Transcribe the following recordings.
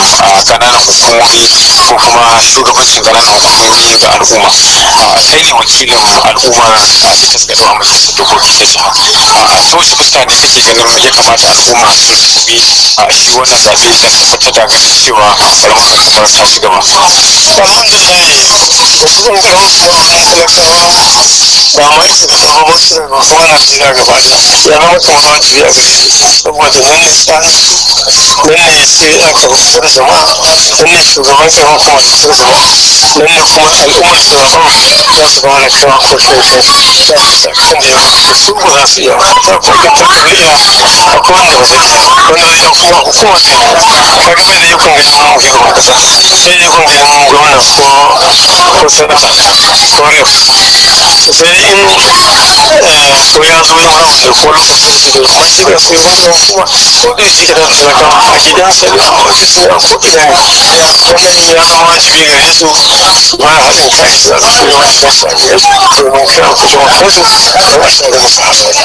ƙananan hukumomi ko kuma shugabancin ƙananan hukumomi ga al'umma. Kai ne wakilin al'ummar ita suka a majalisar dokoki ta jiha. Ta wace fuska ne kake ganin ya kamata al'umma su bi shi wannan zaɓe don tabbatar da ganin cewa ƙaramar hukumar ta ci gaba? Alhamdulillah, wasu kan ƙaramar hukumar talakawa ba ma ita da ba wasu da kuma Najeriya gaba ɗaya ya zama kamar wajibi a gare su saboda nan ne tsarin su nan ne sai aka kusa da jama'a nan ne shugaban ƙaramar hukumar kusa da jama'a nan ne kuma al'ummar da zaɓen za su ba da kawo ko kai kan da ya su ba za su iya ba ta kwakin ta zai iya akwai wanda ba zai iya wanda zai iya kuma hukuma ce ka ga bai da ikon ganin mu shugaban kasa sai da ikon ganin mu gwamna ko sanata ko rep sai in ko ya zo yin wani da ko lokacin shi da kuma shi da sai wannan hukuma ko da shi da talakawa a gidansa ne a ofis ne a ko ina ne wannan ya zama wajibi gare su su ba da haɗin kai su zaɓi shugabanci nasu a gare su domin kiran kujewa kansu don a tare musu haɗari.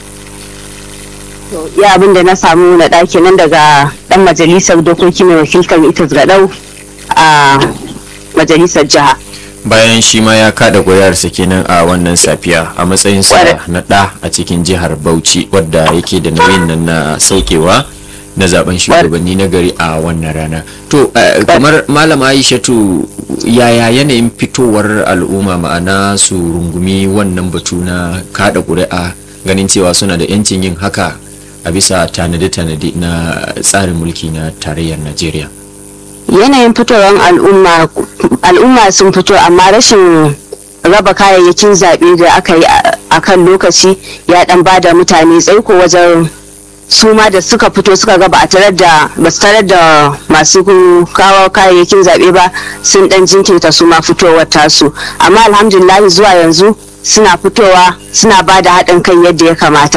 Ya abin da na samu na ɗaki nan daga ɗan majalisar dokoki mai wakiltar ita gadau a majalisar jiha. Bayan shi ma ya kada ƙuri'arsa kenan a wannan safiya a matsayinsa na ɗa a cikin jihar Bauchi wadda yake da nauyin nan na saukewa na zaben shugabanni na gari a wannan rana. To kamar malama Aishatu, yaya yanayin fitowar al'umma ma'ana su rungumi wannan batu na kada ƙuri'a ganin cewa suna da 'yancin yin haka a bisa tanade-tanade na tsarin mulki na tarayyar Najeriya? Yanayin fitowar al'umma sun fito, amma rashin raba kayayyakin zaɓe da aka yi a kan lokaci ya ɗan ba da mutane tsaiko wajen su ma da suka fito suka ga ba su tarar da masu kawo kayayyakin zaɓe ba, sun ɗan jinkirta su ma fitowar tasu, amma alhamdulillah zuwa yanzu suna fitowa suna ba da haɗin kai yadda ya kamata.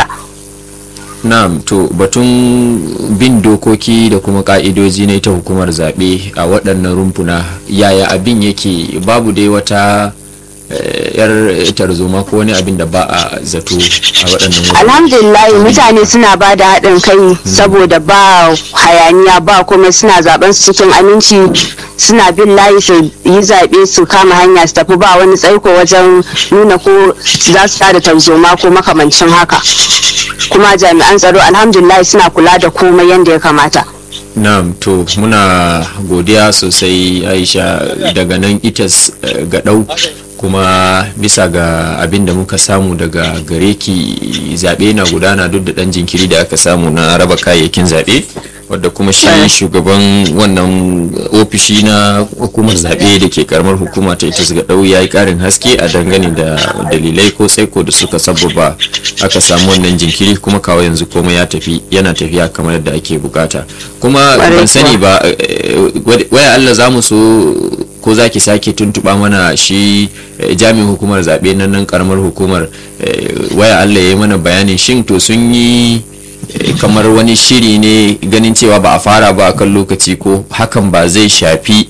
Na'am, to batun bin dokoki da kuma ka'idoji na ita hukumar zaɓe a waɗannan rumfuna yaya abin yake? Babu dai wata yar tarzoma ko wani abin da ba a zato a waɗannan wurare? Alhamdulillah mutane suna ba da haɗin kai saboda ba hayaniya ba kuma suna zaben su cikin aminci, suna bin layi su yi zaɓe su kama hanya su tafi, ba wani tsaiko wajen nuna ko za su tada tarzoma ko makamancin haka. Kuma jami'an tsaro alhamdulillah suna kula da komai yadda ya kamata. Na'am, to muna godiya sosai Aisha daga nan itas gadau, kuma bisa ga abin da muka samu daga gare ki zaɓe na gudana duk da ɗan jinkiri da aka samu na raba kayayyakin zaɓe, wadda kuma shi shugaban wannan ofishi na hukumar zaɓe da ke karamar hukuma ta ita ga ɗau ya yi ƙarin haske a dangane da dalilai ko tsaiko da suka sababa aka samu wannan jinkiri, kuma kawo yanzu komai yana tafiya kamar yadda ake bukata. Kuma ban sani ba waya Allah za mu so ko za ki sake tuntuɓa mana shi jami'in hukumar zaɓe nan karamar hukumar waya Allah ya yi mana bayanin shin to sun yi kamar wani shiri ne ganin cewa ba a fara ba a kan lokaci, ko hakan ba zai shafi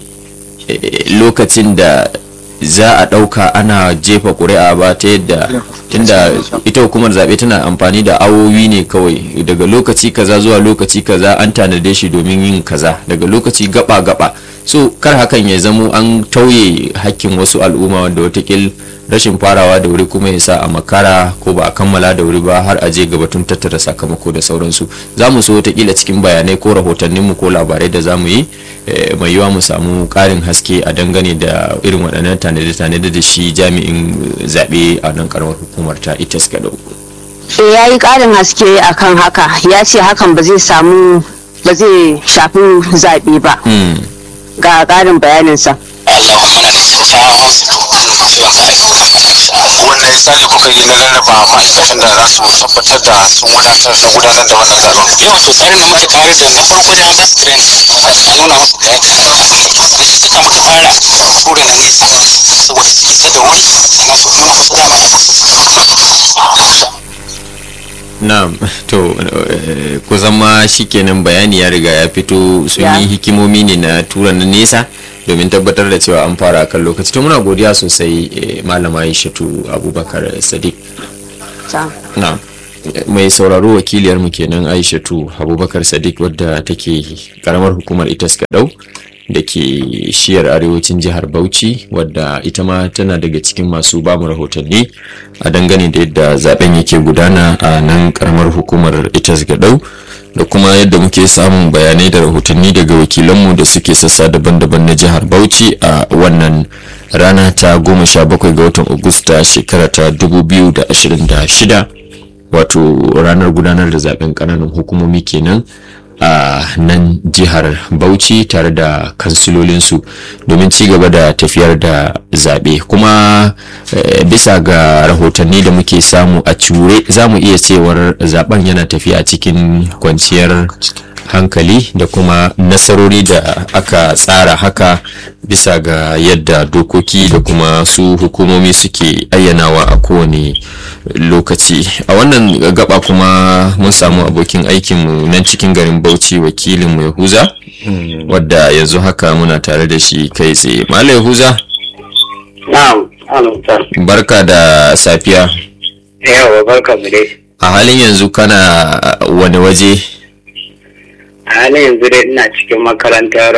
lokacin da za a ɗauka ana jefa ƙuri'a ba, ta yadda tunda ita hukumar zaɓe tana amfani da awowi ne kawai, daga lokaci kaza zuwa lokaci kaza an tanade shi domin yin kaza, daga lokaci gaba so kar hakan ya zamo an tauye hakkin wasu al'umma wanda watakil rashin farawa da wuri kuma ya sa a makara ko ba a kammala da wuri ba har a je ga batun tattara sakamako da sauransu. Za mu so watakila cikin bayanai ko rahotanninmu ko labarai da za mu yi mai yiwa mu samu ƙarin haske a dangane da irin waɗannan tanade-tanade da shi jami'in zaɓe a nan karamar hukumar ta ita suka ɗau. Ya yi ƙarin haske akan haka, ya ce hakan ba zai shafi zaɓe ba. Ga ƙarin bayaninsa. Wannan tsari kuka yi na rarraba ma'aikatan da za su tabbatar da sun gudanar da wannan zaben? Yau to tsarin da muka tare da na farko da an basu training a nuna musu da yadda ake suka muka fara tura na nesa saboda su isa da wuri na domin wasu dama ya Na'am, to kusan ma shikenan bayani ya riga ya fito, sun yi hikimomi ne na tura na nesa domin tabbatar da cewa an fara kan lokaci. To muna godiya sosai malama Aishatu Abubakar Sadiq. Na'am. mai sauraro wakiliyarmu kenan Aishatu Abubakar Sadiq wadda take karamar hukumar Itas Gadau da ke shiyar arewacin jihar Bauchi, wadda ita ma tana daga cikin masu bamu rahotanni a dangane da yadda zaben yake gudana a nan karamar hukumar Itas Gadau, da kuma yadda muke samun bayanai da rahotanni daga wakilanmu da suke sassa daban-daban na jihar Bauchi a wannan rana ta 17 ga watan Agusta shekara ta 2026, wato ranar gudanar da zaben kananan hukumomi kenan a nan jihar Bauchi tare da kansilolinsu domin ci gaba da tafiyar da zaɓe. Kuma bisa ga rahotanni da muke samu a cure za mu iya cewar zaben yana tafiya cikin kwanciyar hankali da kuma nasarori da aka tsara haka bisa ga yadda dokoki da kuma su hukumomi suke ayyanawa a kowane lokaci. A wannan gaba kuma mun samu abokin aikinmu nan cikin garin Bauchi, wakilinmu Yahuza, wadda yanzu haka muna tare da shi kai tsaye. Malam Yahuza, barka da safiya. Yawa, barka mu dai. A halin yanzu kana wani waje? A halin yanzu dai ina cikin makarantar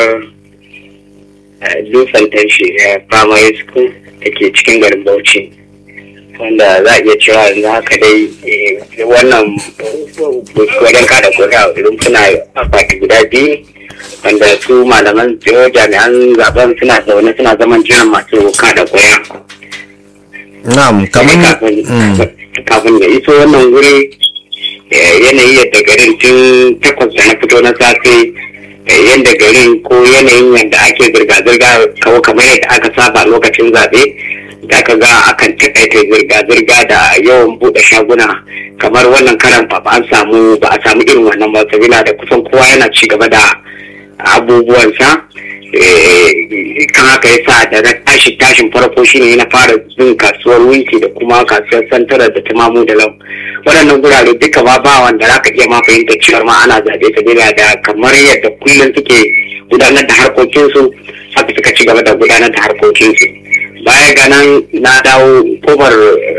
Dutsen Tashi Primary School da ke cikin garin Bauchi, wanda za a iya cewa yanzu haka dai wannan wajen kada kuri'a rumfuna akwati guda biyu, wanda su malaman jami'an zaben suna zaune suna zaman jiran masu kada kuri'a. Na'am, kamar kafin da iso wannan wuri yanayi yadda garin tun 8 da na fito na safe, yadda garin ko yanayin yadda ake zirga-zirga kawo kamar yadda aka saba lokacin zaɓe, da aka ga akan taƙaita zirga-zirga da yawan buɗe shaguna. Kamar wannan karan ba a samu irin wannan ba, sabila da kusan kowa yana ci gaba da abubuwansa. Kan haka yasa da na tashin farko shine na fara bin kasuwar winki da kuma kasuwar santara da tumamu da lau. Waɗannan gurare duka ba wanda za ka iya ma fahimta cewar ma ana zaɓe, sabila da kamar yadda kullum suke gudanar da harkokinsu haka suka ci gaba da gudanar da harkokinsu. Baya ga nan na dawo kofar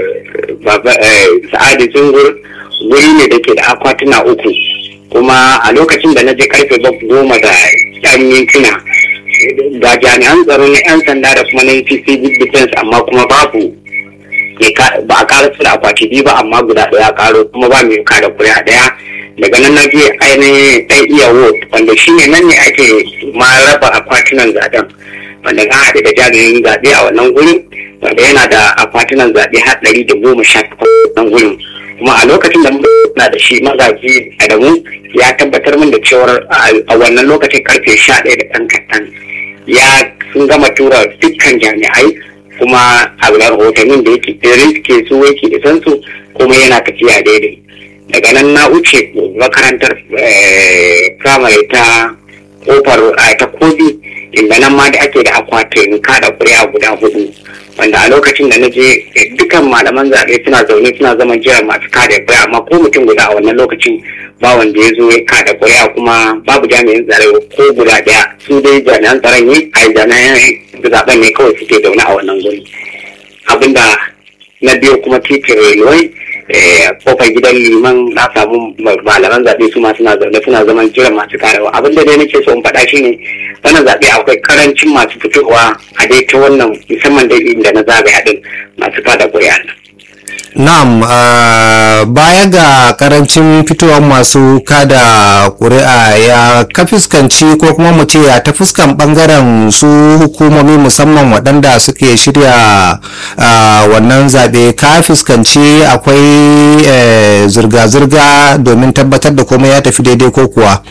Sa'adu Zungur, wuri ne da ke da akwatuna 3, kuma a lokacin da na je karfe 10 da ɗan mintuna ga jami'an tsaro na 'yan sanda da kuma na civil defense, amma kuma ba a kara su da akwati biyu ba, amma guda ɗaya karo kuma ba mai kada kuri'a ɗaya. Daga nan na je ainihin ɗan iya ward, wanda shi ne nan ne ake ma raba akwatunan zaɓen, wanda an haɗe da jami'in zaɓe a wannan guri, wanda yana da akwatunan zaɓe har 118 nan gurin. Kuma a lokacin da na da shi magaji Adamu ya tabbatar min da cewar a wannan lokacin karfe 11 da ɗan kaɗan sun gama tura dukkan jami'ai, kuma a rahotannin da yake ke su yake isan su kuma yana tafiya daidai. Daga nan na wuce makarantar firamare ta kofar ta Kobi, inda nan ma da ake da akwatin kada kuri'a guda 4, wanda a lokacin da na je dukkan malaman zaɓe suna zaune suna zaman jiran masu kada kuri'a, amma ko mutum guda a wannan lokacin ba wanda ya zo ya kada kuri'a, kuma babu jami'in tsaro ko guda ɗaya. Su dai jami'an tsaron jami'an zaɓen ne kawai suke zaune a wannan guri. Abinda na biyu kuma titin railway, kofar gidan liman na samu malaman zaɓe su ma suna zaune suna zaman jiran masu karewa. Abinda dai nake so in faɗa shine wannan zaɓe akwai karancin masu fitowa a dai ta wannan musamman da inda na zagaya din masu kada kuri'a. Na'am, baya ga karancin fitowar masu kada ƙuri'a, ya ka fuskanci ko kuma mu ce ya ta fuskan bangaren su hukumomi musamman waɗanda suke shirya wannan zaɓe, ka fuskanci akwai zirga-zirga domin tabbatar da komai ya tafi daidai ko kuwa?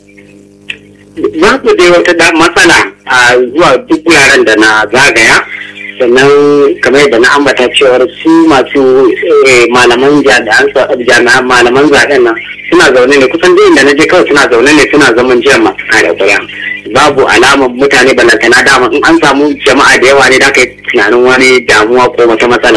Babu dai wata matsala a zuwa duk wuraren da na zagaya. Sannan kamar yadda na ambata cewar su masu malaman malaman zaɓen nan suna zaune ne kusan duk inda na je kawai suna zaune ne suna zaman jiran masu kada kuri'a. Babu alamar mutane balantana dama in an samu jama'a da yawa ne da aka yi tunanin wani damuwa ko wata matsala.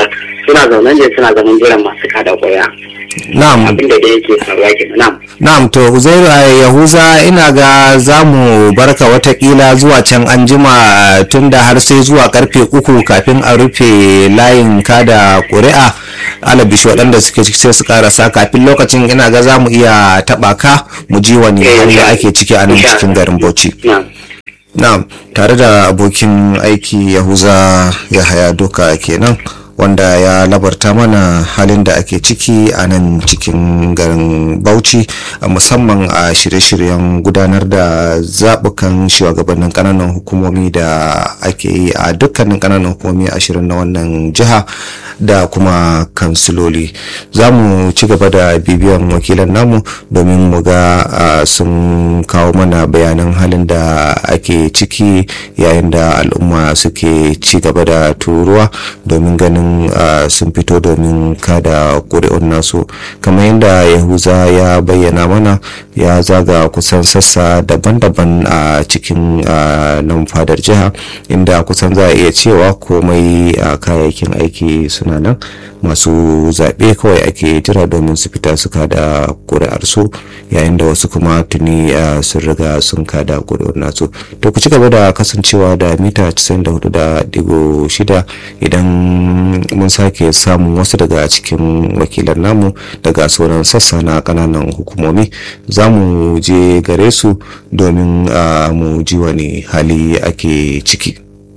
suna zaune ne suna zaman jiran masu kada ƙuri'a. Na'am. Abinda da yake faruwa kenan. Na'am. Na'am, to Uzairu Yahuza, ina ga za mu barka watakila zuwa can an jima tunda har sai zuwa karfe 3 kafin a rufe layin kada ƙuri'a. Alabishi waɗanda suke ciki sai su karasa kafin lokacin, ina ga za mu iya taɓa ka mu ji wani hali ake ciki a nan cikin garin Bauchi. Na'am, tare da abokin aiki Yahuza Yahaya Doka kenan, wanda ya labarta mana halin da ake ciki a nan cikin garin Bauchi, musamman a shirye-shiryen gudanar da zaɓukan shugabannin ƙananan hukumomi da ake yi a dukkanin ƙananan hukumomi 20 na wannan jiha da kuma kansiloli. Za mu ci gaba da bibiyan wakilan namu domin mu ga sun kawo mana bayanan halin da ake ciki yayin da al'umma suke ci gaba da turuwa domin ganin sun fito domin kada ƙuri'un nasu. Kamar yadda Yahuza ya bayyana mana, ya zaga kusan sassa daban-daban a cikin nan fadar jiha, inda kusan za a iya cewa komai kayayyakin aiki suna nan, masu zaɓe kawai ake jira domin su fita su kada ƙuri'arsu, yayin da wasu kuma tuni sun riga sun kada ƙuri'un nasu. To ku ci gaba da kasancewa da mita 94.6 idan mun sake samun wasu daga cikin wakilan namu daga sauran sassa na kananan hukumomi, za mu je gare su domin mu ji wani hali ake ciki.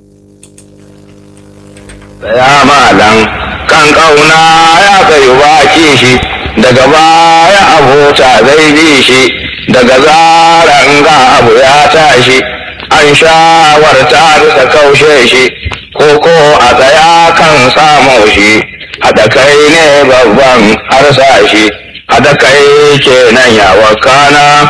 Ya malam kan kauna ya kai baki shi, daga baya abota zai bi shi, daga zaran ga abu ya tashi an shawarta bisa kaushe shi, ko a tsaya kan samu shi, haɗa kai ne babban harsashi, haɗa kai kenan ya wakana,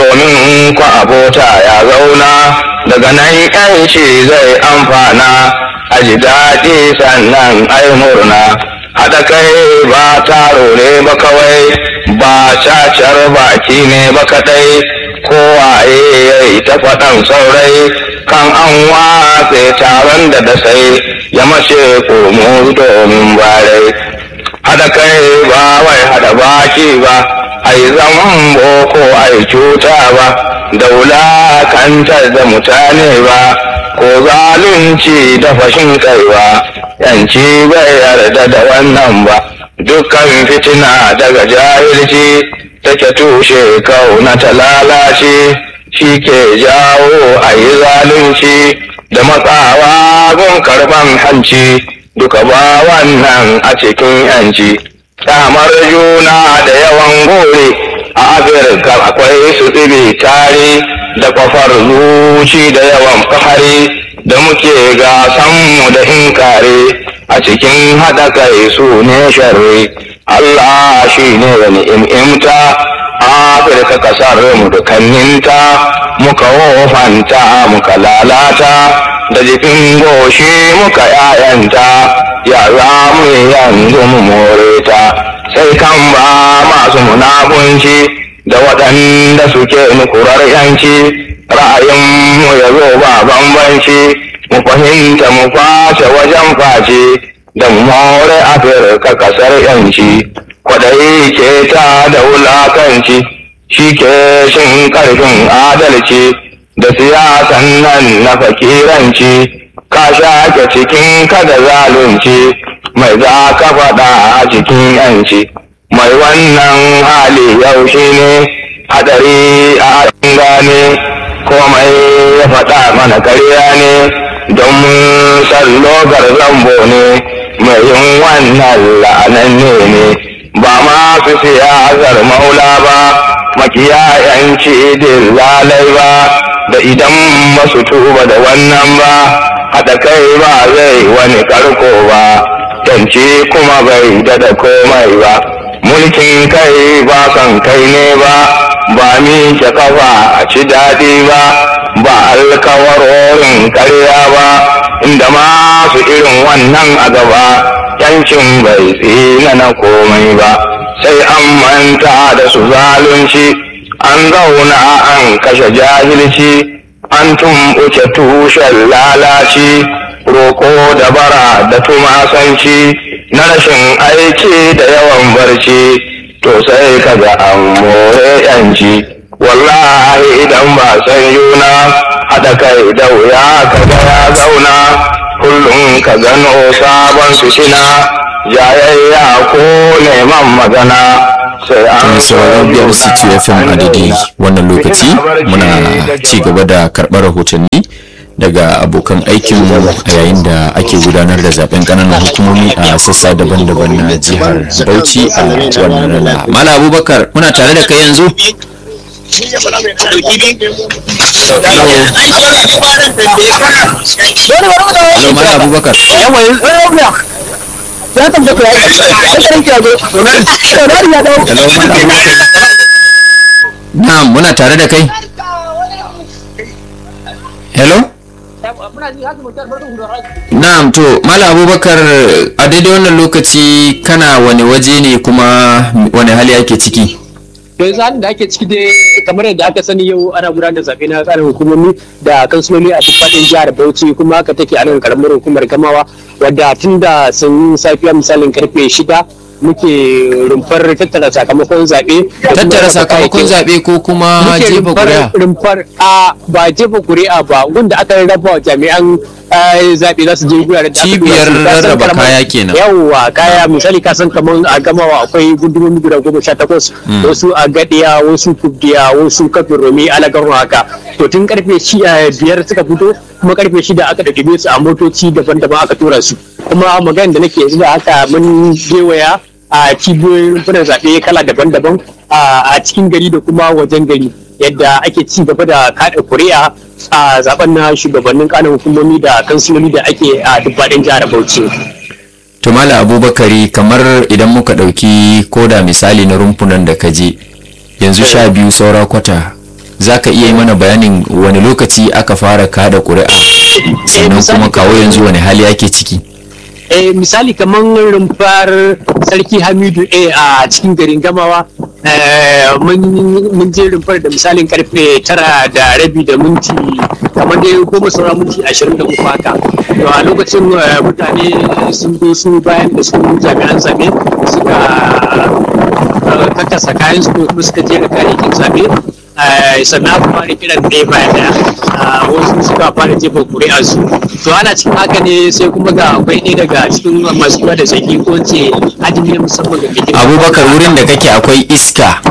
domin ku abota ya zauna, daga nan yanci zai amfana, a ji daɗi sannan ai murna. Haɗa kai ba taro ne ba kawai, ba cacar baki ne ba kaɗai, kowaye ya yi ta faɗan saurai, kan an watse taron da sai ya mace komo domin barai. Haɗa kai ba wai haɗa baki ba, ai zaman boko ai cuta ba, da wulakantar da mutane ba, ko zalunci da fashin kai ba, yanci bai yarda da wannan ba. Dukkan fitina daga jahilci take tushe kauna ta lalace, shi ke jawo a yi zalunci da matsawa gun karban hanci, duka ba wannan a cikin yanci. Kamar juna da yawan gore a Afirka akwai su tsibi tare, da kwafar zuci da yawan fahari, da muke gasanmu da inkare, a cikin haɗa kai su ne sharri. Allah shi ne wani imta, Afirka kasar mu dukanninta, muka wofanta muka lalata, da jikin goshi muka yayanta, ya za mu yanzu mu more ta. Sai kan ba masu munafunci da waɗanda suke nukurar yanci, ra'ayinmu ya zo ba bambanci, mu fahimta mu face wajen face, da mu more Afirka kasar yanci. Kwaɗayi ke ta da wulakanci, shi ke shin ƙarfin adalci, da siyasan nan na fakiranci, ka shaƙe cikin kada zalunci, mai za ka faɗa a cikin yanci. Mai wannan hali yau shi ne hadari a gane, komai ya faɗa mana karya ne, don mun sallogar zambo ne, mai yin wannan la'ananne ne. Ba ma su siyasar maula ba, makiyayanci lalai ba, da idan ba su tuba da wannan ba, haɗa kai ba zai wani karko ba, yanci kuma bai da komai ba. Mulkin kai ba son kai ne ba, ba miƙe kafa a ci daɗi ba, ba alkawarorin karya ba, inda masu irin wannan a gaba, yancin bai tsina na komai ba. Sai an manta da su zalunci, an zauna an kashe jahilci, an tumɓuke tushen lalaci, roƙo da bara da tumasanci na rashin aiki da yawan barci to sai ka ga an more yanci wallahi idan ba san yuna haɗa kai da wuya ka ga ya zauna kullum ka gano sabon fitina jayayya ko neman magana sai an sauran biyar city fm a daidai wannan lokaci muna ci gaba da karɓar rahotanni daga abokan aikinmu a yayin da ake gudanar da zaben kananan hukumomi a sassa daban-daban na jihar Bauchi a wannan rana. Mala Abubakar muna tare da kai yanzu? Hello Mala Abubakar. Na'am muna tare da kai. Hello? Na'am to Mala Abubakar a daidai wannan lokaci kana wani waje ne kuma wani hali ake ciki? yanzu halin da ake ciki dai kamar yadda aka sani yau ana gudanar da zaɓe na tsarin hukumomi da kansuloli a duk faɗin jihar Bauchi kuma haka take a nan karamar hukumar Gamawa wadda tun da sanyin safiya misalin karfe 6 muke rumfar tattara sakamakon zaɓe. Tattara sakamakon zaɓe ko kuma jefa kuri'a? Rumfar a ba jefa kuri'a ba wanda aka rarraba wa jami'an zaɓe za su je guraren da cibiyar rarraba kaya kenan. Yawwa kaya misali ka san kamar a Gamawa akwai gundumomi guda 18 wasu a Gadiya wasu Kubdiya wasu Kafin Romi Alagarwa haka to tun karfe 5 suka fito kuma karfe 6 aka ɗauke su a motoci daban-daban aka tura su kuma magana da nake yanzu da haka mun gewaya a cibiyoyin rumfunan zaɓe kala daban-daban a cikin gari da kuma wajen gari yadda ake ci gaba da kaɗa kuri'a a zaben na shugabannin kanin hukumomi da kansiloli da ake a duk faɗin jihar Bauchi. To Mala Abubakari kamar idan muka ɗauki koda misali na rumfunan da ka je yanzu 12 saura kwata za ka iya yi mana bayanin wani lokaci aka fara kada kuri'a sannan kuma kawo yanzu wani hali ake ciki? Misali kamar rumfar sarki Hamidu a cikin garin Gamawa mun je rumfar da misalin karfe 9:30 da minti kamar dai 10:23 haka to a lokacin mutane sun zo su bayan da su jami'an zaɓe suka kakkasa kayan su kuma suka jera kayayyakin zaɓe sannan aka fara kiran ɗaya bayan ɗaya wasu suka fara jefa kuri'a su to ana cikin haka ne sai kuma ga akwai ɗaya daga cikin masu kula da zaki ko ce adini musamman da ke Abubakar wurin da kake akwai iska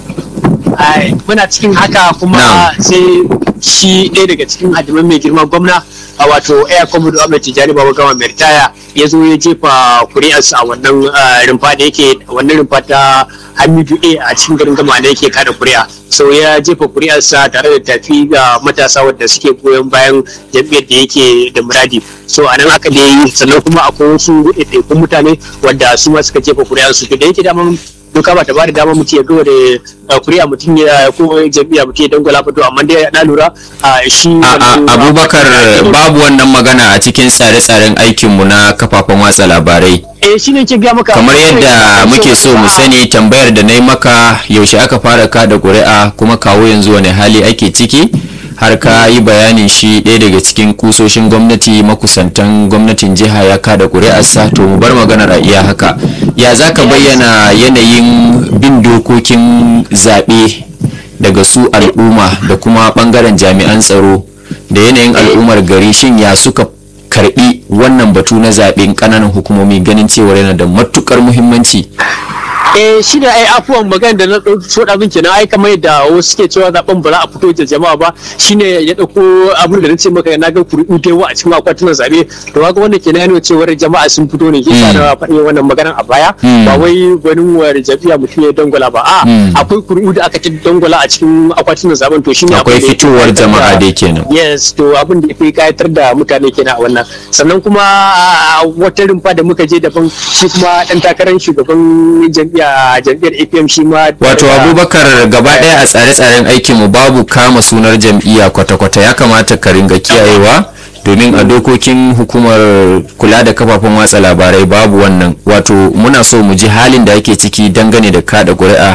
muna cikin haka kuma sai shi ɗaya daga cikin hadiman mai girma gwamna a wato Air Commodore Ahmed Tijjani Baba Gama mai ritaya ya zo ya jefa kuri'arsa a wannan rumfa da yake wannan rumfa ta Hamidu a cikin garin Gama da yake kada kuri'a so ya jefa kuri'arsa tare da tafi ga matasa wadda suke goyon bayan jam'iyyar da yake da muradi so a nan aka da yi sannan kuma akwai wasu ɗaiɗaikun mutane wadda su ma suka jefa kuri'arsu to da yake daman doka ba ta ba da dama mutum ya gawa da kuri'a mutum ya ko jam'iyya mutum ya dangwala fito amma dai na lura shi Abubakar babu wannan magana a cikin tsare-tsaren aikinmu na kafafen watsa labarai shine ke ga maka kamar yadda muke so mu sani tambayar da na yi maka yaushe aka fara kada kuri'a kuma kawo yanzu wani hali ake ciki har ka yi bayanin shi ɗaya daga cikin kusoshin gwamnati makusantan gwamnatin jiha ya kada kuri'arsa to mu bar maganar a iya haka ya za ka bayyana yanayin bin dokokin zaɓe daga su al'umma da kuma ɓangaren jami'an tsaro da yanayin al'ummar gari shin ya suka karɓi wannan batu na zaɓen ƙananan hukumomi ganin cewar yana da matuƙar muhimmanci? shi ne ai afuwan magana da na so da abin kenan ai kamar yadda wasu suke cewa zaben ba za a fito da jama'a ba shine ya dauko abin da nace maka na ga kuri'u da yawa a cikin akwatunan zabe to kaga wannan kenan yana cewa jama'a sun fito ne ke da faɗin wannan maganar a baya ba wai gwanin war jabiya mutum ya dangwala ba akwai kuri'u da aka ci dangwala a cikin akwatunan zaben to shine akwai fitowar jama'a dai kenan yes to abin da yafi kayatar da mutane kenan a wannan sannan kuma wata rumfa da muka je daban shi kuma dan takarar shugaban jam'iyyar APM shi ma wato Abubakar gaba daya a tsare-tsaren aikinmu babu kama sunar jam'iyya kwata-kwata ya kamata ka ringa kiyayewa domin a dokokin hukumar kula da kafafen watsa labarai babu wannan wato muna so mu ji halin da ake ciki dangane da kada ƙuri'a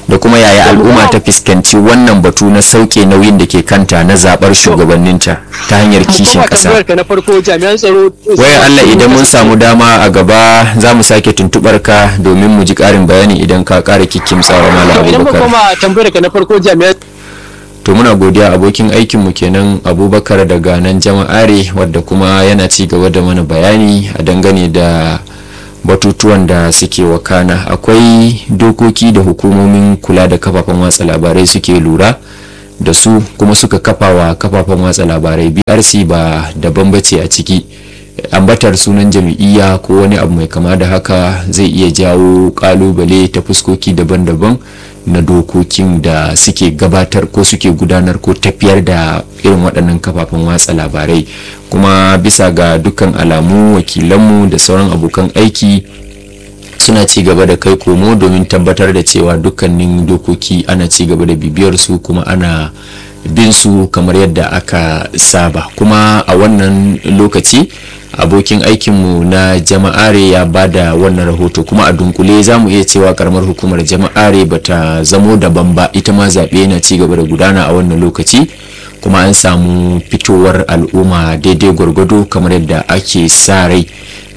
da kuma yaya al'umma ta fuskanci wannan batu na sauke nauyin da ke kanta na zabar shugabanninta ta hanyar kishin kasa. Wayar Allah idan mun samu dama a gaba za mu sake tuntubar ka domin mu ji karin bayani idan ka kara kikkimtsawa Malam Abubakar. To muna godiya abokin aikinmu kenan Abubakar daga nan jama'are wadda kuma yana ci gaba da mana bayani a dangane da batutuwan da suke wakana. Akwai dokoki da hukumomin kula da kafafen watsa labarai suke lura da su kuma suka kafa wa kafafen watsa labarai. BRC ba daban bace a ciki. Ambatar sunan jami'iyya ko wani abu mai kama da haka zai iya jawo kalubale ta fuskoki daban-daban na dokokin da suke gabatar ko suke gudanar ko tafiyar da irin waɗannan kafafen watsa labarai. Kuma bisa ga dukkan alamu wakilanmu da sauran abokan aiki suna ci gaba da kai komo domin tabbatar da cewa dukkanin dokoki ana ci gaba da bibiyar su kuma ana bin su kamar yadda aka saba. Kuma a wannan lokaci abokin aikinmu na jama'are ya bada wannan rahoto, kuma a dunkule za mu iya cewa karamar hukumar jama'are bata zamo daban ba, ita ma zaɓe yana ci gaba da gudana a wannan lokaci kuma an samu fitowar al'umma daidai gwargwado kamar yadda ake sa rai.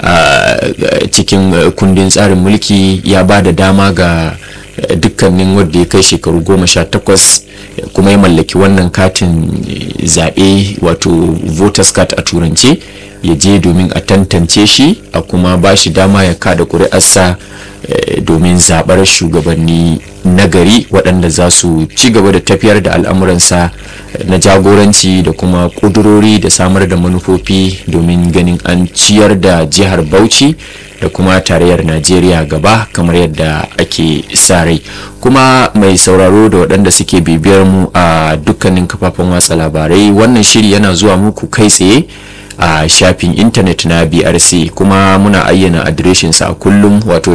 Cikin kundin tsarin mulki ya ba da dama ga dukkanin wanda ya kai shekaru 18 kuma ya mallaki wannan katin zaɓe wato voters card a turance ya je domin a tantance shi a kuma ba shi dama ya kada ƙuri'arsa domin zaɓar shugabanni nagari waɗanda za su ci gaba da tafiyar da al'amuransa na jagoranci da kuma ƙudurori da samar da manufofi domin ganin an ciyar da jihar Bauchi da kuma tarayyar Najeriya gaba kamar yadda ake sa rai. Kuma mai sauraro da waɗanda suke bibiyar mu a dukkanin kafafen watsa labarai, wannan shiri yana zuwa muku kai tsaye a shafin intanet na BRC kuma muna ayyana adireshinsa a kullum wato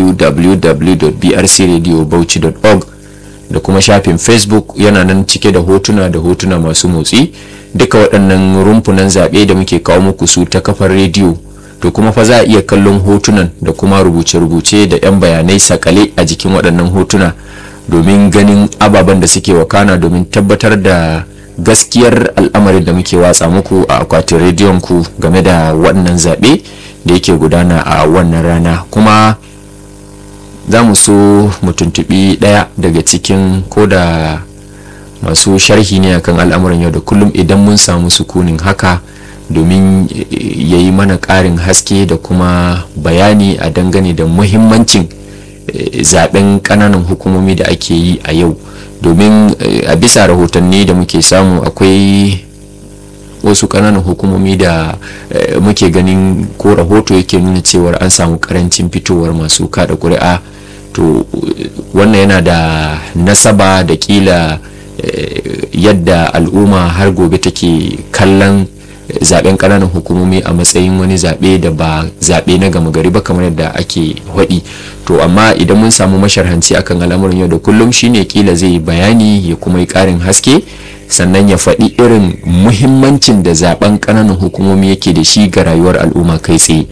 www.brcradiobauchi.org da kuma shafin Facebook yana nan cike da hotuna masu motsi. Duka waɗannan rumfunan zaɓe da muke kawo muku su ta kafar rediyo, to kuma fa za a iya kallon hotunan da kuma rubuce-rubuce da 'yan bayanai sakale a jikin waɗannan hotuna domin ganin ababen da suke wakana, domin tabbatar da gaskiyar al'amarin da muke watsa muku a akwatin rediyon ku game da wannan zaɓe da yake gudana a wannan rana. Kuma za mu so mu tuntuɓi ɗaya daga cikin ko da masu sharhi ne akan al'amuran yau da kullum idan mun samu sukunin haka, domin ya yi mana ƙarin haske da kuma bayani a dangane da muhimmancin zaben ƙananan hukumomi da ake yi a yau. Domin a bisa rahotanni da muke samu akwai wasu ƙananan hukumomi da muke ganin ko rahoto yake nuna cewar an samu ƙarancin fitowar masu kada ƙuri'a. To wannan yana da nasaba da kila yadda al'umma har gobe take kallon zaben ƙananan hukumomi a matsayin wani zaɓe da ba zaɓe na gama gari ba kamar yadda ake waɗi. To amma idan mun samu masharhanci akan al'amuran yau da kullum shine kila zai yi bayani ya kuma yi ƙarin haske, sannan ya faɗi irin muhimmancin da zaben ƙananan hukumomi yake da shi ga rayuwar al'umma kai tsaye.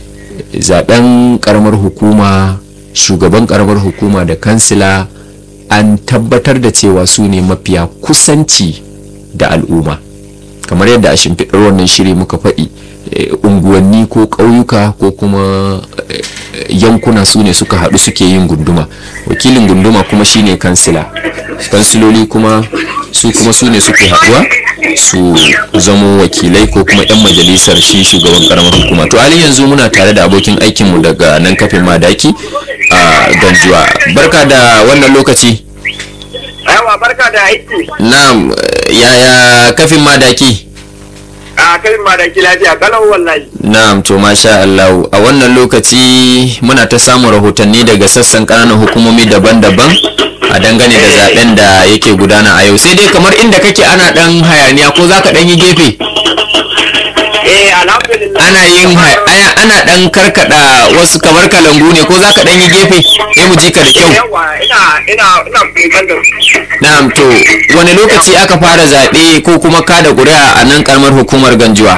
Zaben ƙaramar hukuma, shugaban ƙaramar hukuma da kansila an tabbatar da cewa su ne mafiya kusanci da al'umma. Kamar yadda a shimfiɗar wannan shiri muka faɗi, unguwanni ko ƙauyuka ko kuma yankuna su ne suka haɗu suke yin gunduma. Wakilin gunduma kuma shine kansila, kansiloli kuma su ne suke haɗuwa su zamo wakilai ko kuma 'yan majalisar shi shugaban ƙaramar hukuma. To halin yanzu muna tare da abokin aikinmu daga nan kafin madaki a Ganjuwa. Barka da wannan lokaci. Yawa, barka da aiki. Na'am, yaya kafin madaki? A kafin madaki lafiya kalau wallahi. Na'am, to masha Allah. A wannan lokaci muna ta samun rahotanni daga sassan ƙananan hukumomi daban-daban a dangane da zaben da yake gudana a yau. Sai dai kamar inda kake ana dan hayaniya, ko zaka dan yi gefe? Alhamdulillah. Ana dan karkada wasu kamar kalangu ne, ko zaka dan yi gefe sai mu ji ka da kyau. Yawa, ina kokar. Na'am, to wani lokaci aka fara zabe ko kuma kada ƙuri'a a nan karamar hukumar Ganjuwa?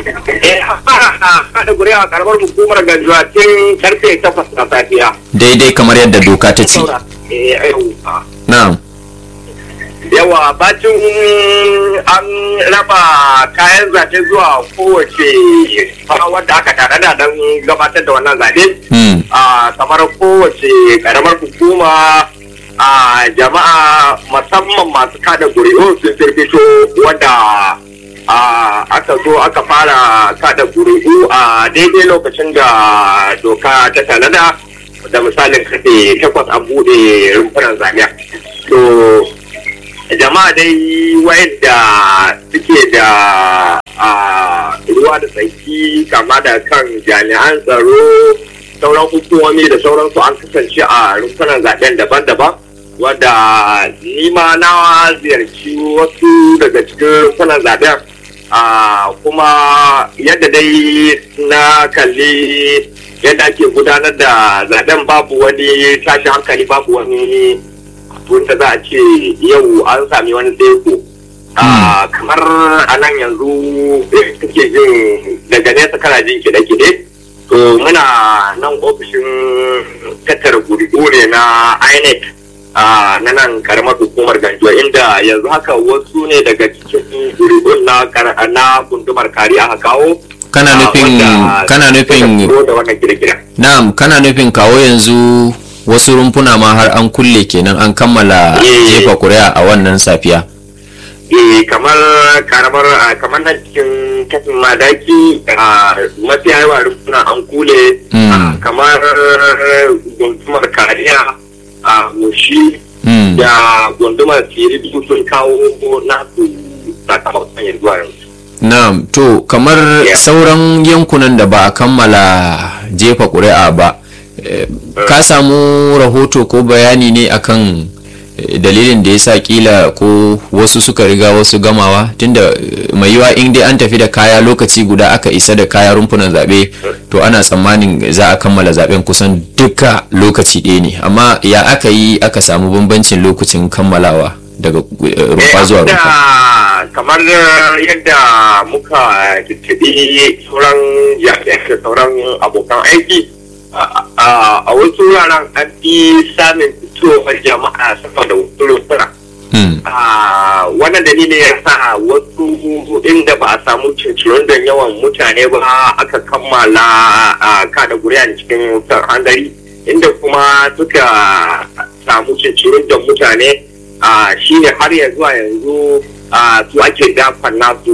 Kada ƙuri'a karamar hukumar Ganjuwa tun karfe 8 na safiya. Daidai kamar yadda doka ta ce. na'am yawa bacin an raba kayan zaɓe zuwa kowace wadda aka tanada don gabatar da wannan zaɓe kamar kowace ƙaramar hukuma a jama'a musamman masu kada ƙuri'u sun firfito wadda aka zo aka fara kada ƙuri'u a daidai lokacin da doka ta tanada da misalin karfe 8 an buɗe rumfunan zaɓe. To jama'a dai wayanda suke da ruwa da tsaki kama da kan jami'an tsaro sauran hukumomi da sauransu an kasance a rumfunan zaben daban-daban wadda nima na ziyarci wasu daga cikin rumfunan zaben kuma yadda dai na kalli yadda ake gudanar da zaben babu wani tashin hankali babu wani wanda za a ce yau an sami wani tsaiko kamar a nan yanzu kake jin daga nesa kana jin kide-kide to muna nan ofishin tattara ƙuri'u ne na INEC na nan karamar hukumar Ganjuwa inda yanzu haka wasu ne daga cikin ƙuri'un na gundumar kari aka kawo kana nufin na'am kana nufin kawo yanzu wasu rumfuna ma har an kulle kenan an kammala jefa kuri'a a wannan safiya kamar nan cikin kafin madaki mafi yawa rumfuna an kule kamar gundumar kariya a mushi da gundumar siribi sun kawo nasu sakamakon yanzu a yanzu. Na'am, to kamar sauran yankunan da ba a kammala jefa kuri'a ba ka samu rahoto ko bayani ne akan dalilin da ya sa kila ko wasu suka riga wasu gamawa tunda mai yiwa in dai an tafi da kaya lokaci guda aka isa da kaya rumfunan zaɓe to ana tsammanin za a kammala zaɓen kusan duka lokaci ɗaya ne amma ya aka yi aka samu bambancin lokacin kammalawa daga rumfa zuwa rumfa kamar yadda muka tattabi sauran jami'ai da sauran abokan aiki a wasu wuraren an fi samun fitowar jama'a sama da wasu rumfuna. Wannan dalilin ya sa wasu inda ba a samu cincirin da yawan mutane ba aka kammala kada guriya cikin hanzari inda kuma suka samu cincirin da mutane shine har ya zuwa yanzu su ake dafan nasu.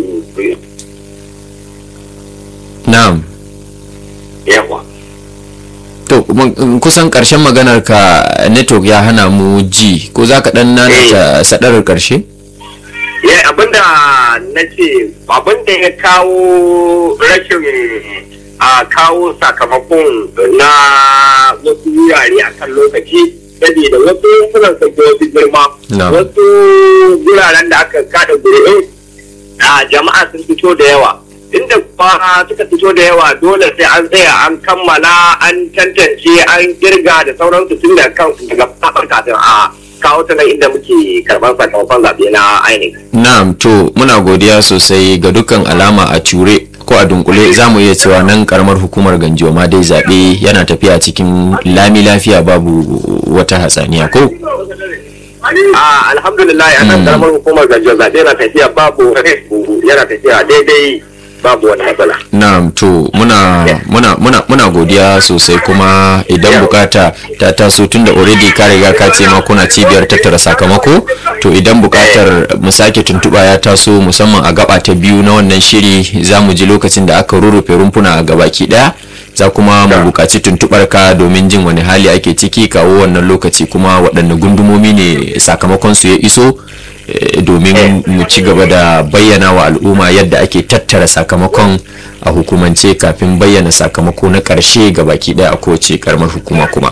Na'am. Yawa. To kusan karshen maganar ka network ya hana mu ji ko za ka dan nanata sadarar karshe? Abinda na ce abinda ya kawo rashin kawo sakamakon na wasu wurare a kan lokaci saboda wasu suna sauke wasu girma wasu wuraren da aka kada guri'in jama'a sun fito da yawa inda kuma suka fito da yawa dole sai an tsaya an kammala an tantance an kirga da sauransu tun da kansu daga kafin kafin a kawo ta nan inda muke karɓar sakamakon zaɓe na INEC. Na'am, to muna godiya sosai ga dukkan alama a ture ko a dunkule za mu iya cewa nan karamar hukumar Ganjuwa ma dai zaɓe yana tafiya cikin lami lafiya babu wata hatsaniya ko? Alhamdulillah a nan karamar hukumar Ganjuwa zaɓe yana tafiya babu yana tafiya daidai babu wani matsala. Na'am, to muna godiya sosai kuma idan bukata ta taso tunda already ka riga ka ce ma kuna cibiyar tattara sakamako to idan bukatar mu sake tuntuba ya taso musamman a gaba ta biyu na wannan shiri za mu ji lokacin da aka rurrufe rumfuna a gabaki daya za kuma mu bukaci tuntubar ka domin jin wani hali ake ciki kawo wannan lokaci kuma waɗanne gundumomi ne sakamakon su ya iso domin mu ci gaba da bayyana wa al'umma yadda ake tattara sakamakon a hukumance kafin bayyana sakamako na ƙarshe ga baki ɗaya a kowace karamar hukuma kuma.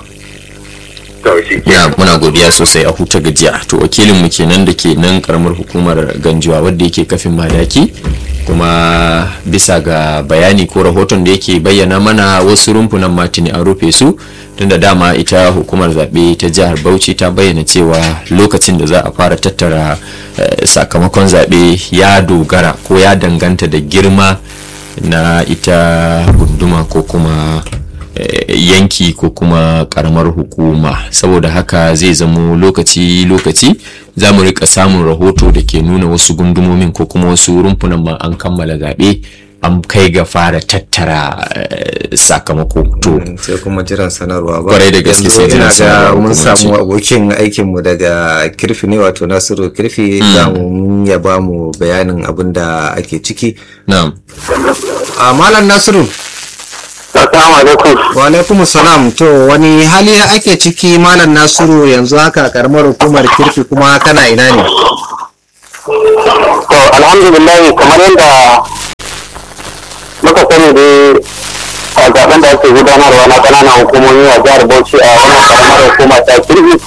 Muna godiya sosai a huta gajiya. To wakilin mu kenan da ke nan karamar hukumar Ganjuwa wadda yake kafin madaki kuma bisa ga bayani ko rahoton da yake bayyana mana wasu rumfunan matini an rufe su tunda dama ita hukumar zaɓe ta jihar Bauchi ta bayyana cewa lokacin da za a fara tattara sakamakon zaɓe ya dogara ko ya danganta da girma na ita gunduma ko kuma yanki ko kuma karamar hukuma. Saboda haka zai zamo lokaci za mu rika samun rahoto da ke nuna wasu gundumomin ko kuma wasu rumfunan ma an kammala zaɓe an kai ga fara tattara sakamako. To sai kuma jiran sanarwa ba. Kwarai da gaske sai jiran sanarwa. Mun samu abokin aikinmu daga Kirfi ne, wato Nasiru Kirfi, za mu ya ba mu bayanin abin da ake ciki. Na'am. Malam Nasiru. Assalamu alaikum. Wa alaikum salam. To wani hali ake ciki Malam Nasiru yanzu haka karamar hukumar Kirfi, kuma kana ina ne? To alhamdulillah, kamar yadda muka sani dai a zaben da ake gudanarwa na ƙananan hukumomi a jihar Bauchi a wannan karamar hukuma ta Kirfi,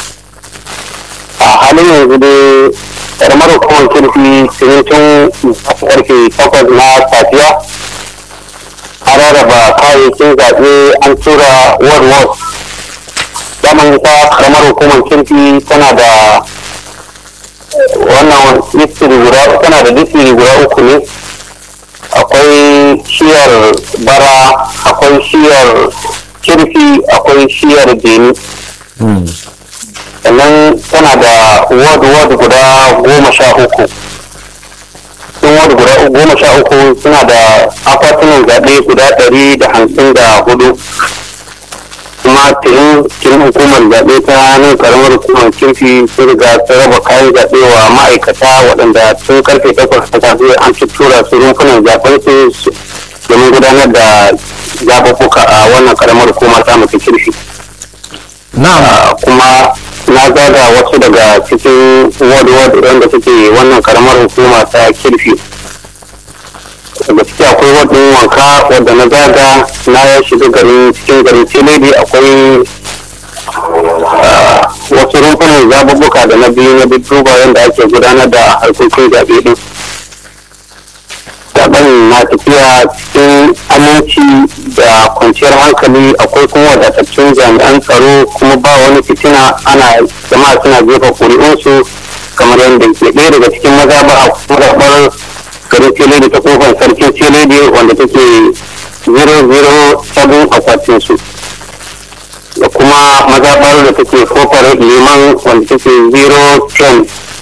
a halin yanzu dai karamar hukumar Kirfi tun karfe 8 na safiya an rarraba kayayyakin zaɓe, an tura ward daman ita karamar hukumar Kirfi tana da wannan distiri guda uku ne. Akwai shiyar bara, akwai shiyar Kirfi, akwai shiyar Beni. Sannan tana da ward guda 13. Sun ward guda 13 suna da akwatunan zaɓe guda 154. Kuma tirin hukumar zaɓe ta nan karamar hukumar Kirfi sun riga sun raba kayan zaɓe wa ma'aikata waɗanda tun karfe 8 ta safe an tura su rumfunan zaɓen su domin gudanar da zaɓuɓɓuka a wannan karamar hukuma ta mutu Kirfi. Kuma na zaga wasu daga cikin ward wanda suke wannan karamar hukuma ta Kirfi. Da ciki akwai wadin wanka wadda na zaga na ya shiga cikin garin Tiledi. Akwai wasu rumfunan zaɓuɓɓuka da na biyu na duba yadda ake gudanar da harkokin zaɓe din. Zaɓen na tafiya cikin aminci da kwanciyar hankali. Akwai kuma wadatattun jami'an tsaro, kuma ba wani fitina, jama'a suna jefa ƙuri'unsu kamar yadda ke ɗaya daga cikin mazaɓar garin Tiledi ta kofar sarkin Tiledi wanda take 007 akwatinsu, da kuma mazaɓar da take kofar liman wanda take 010.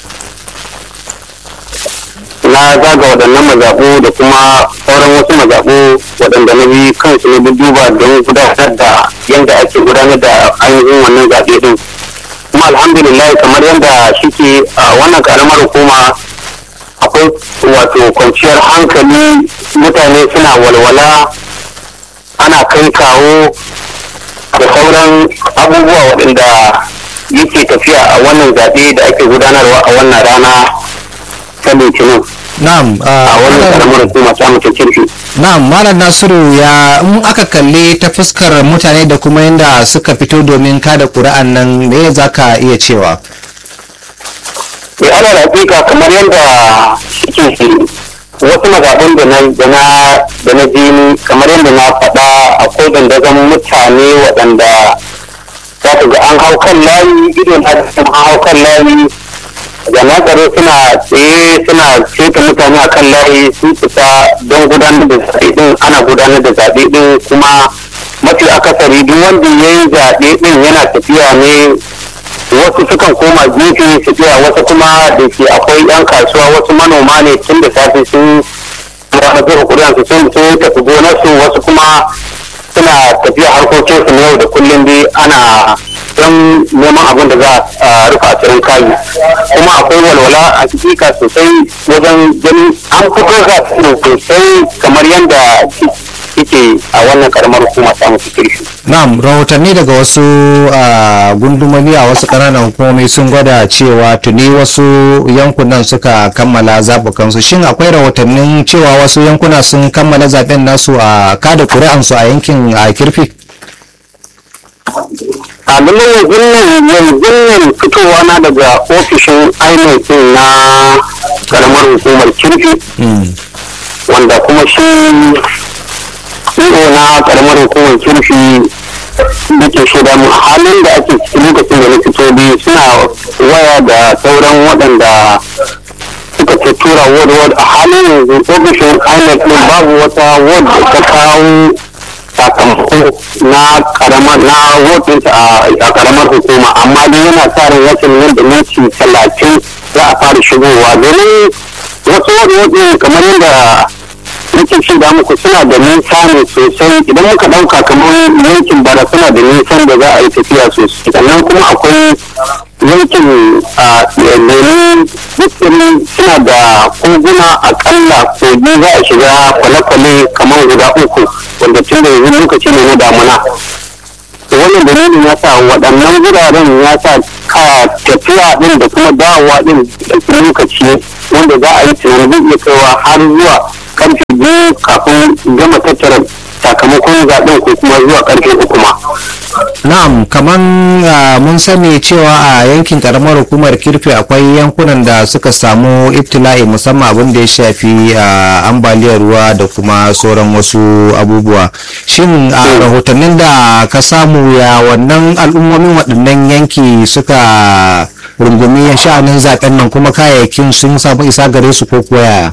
Na zaga waɗannan mazaɓu da kuma sauran wasu mazaɓu waɗanda na bi kansu na duba don gudanar da yadda ake gudanar da ainihin wannan zaɓe ɗin. Kuma alhamdulillah, kamar yadda shike a wannan ƙaramar hukuma akwai wato kwanciyar hankali, mutane suna walwala, ana kai kawo da sauran abubuwa waɗanda yake tafiya a wannan zaɓe da ake gudanarwa a wannan rana ta Litinin. Na'am, a wannan karamar hukuma ta mutu Kirfi. Na'am, Malam Nasiru, ya in aka kalle ta fuskar mutane da kuma yadda suka fito domin kada ƙuri'an nan, me za ka iya cewa? Ana hakika kamar yadda shike wasu mazaɓun da na jini, kamar yadda na faɗa, akwai dandazon mutane waɗanda za ka ga an hau kan layi, ido na an hau kan layi, jami'an tsaro suna tsaye suna ceta mutane a kan layi sun fita don gudanar da zaɓe ɗin. Ana gudanar da zaɓe ɗin, kuma mafi akasari duk wanda ya yi zaɓe ɗin yana tafiya ne. Wasu sukan koma gefe su tsaya, wasu kuma da ke akwai 'yan kasuwa, wasu manoma ne tun da safe sun ramazu kuriyansu sun tafi gonarsu, wasu kuma suna tafiya harkokinsu na yau da kullum dai ana don neman abin da za a rufa asirin kayi. Kuma akwai walwala a hakika sosai wajen ganin an fito za sosai kamar yadda yake a wannan karamar hukuma ta mutu Kirfi. Na'am, rahotanni daga wasu gundumomi a wasu ƙananan hukumomi sun gwada cewa tuni wasu yankunan suka kammala zaɓukansu. Shin akwai rahotannin cewa wasu yankuna sun kammala zaɓen nasu a kada ƙuri'ansu a yankin a Kirfi? A lallai yanzu nan fitowa na daga ofishin INEC na karamar hukumar Kirfi, wanda kuma shi na karamar hukumar Kirfi yake shaida mu halin da ake cikin lokacin da na fito biyu suna waya da sauran waɗanda suka ce tura ward a halin yanzu ofishin INEC babu wata ward da ta kawo sakamako na votinsa a karamar hukuma, amma dai yana sa ran yakin nan da minti 30 za a fara shigowa domin wasu wadda kamar yadda yankin shi da muku suna da nisa ne sosai. Idan muka ɗauka kamar yankin bara suna da nisan da za a yi tafiya sosai, sannan kuma akwai yankin domin dukkanin suna da koguna akalla kogi za a shiga kwale-kwale kamar guda 3 wanda tun da yanzu lokaci ne na damuna. Wannan dalilin ya sa waɗannan wuraren ya sa tafiya ɗin da kuma dawowa ɗin da lokaci wanda za a yi tunanin zai iya kaiwa har zuwa karfe 2 kafin gama tattara sakamakon zaɓen ko kuma zuwa karfe 3 ma. Na'am, kaman mun sani cewa a yankin karamar hukumar Kirfi akwai yankunan da suka samu ibtila'i musamman abin da ya shafi ambaliyar ruwa da kuma sauran wasu abubuwa. Shin a rahotannin da ka samu ya wannan al'ummomin waɗannan yanki suka rungumi sha'anin zaɓen nan kuma kayayyakin sun samu isa gare su ko kuwa yaya?